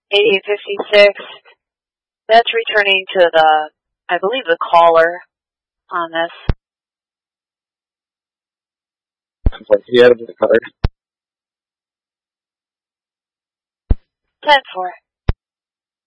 8856. That's returning to I believe the caller on this. He added the card. 10-4.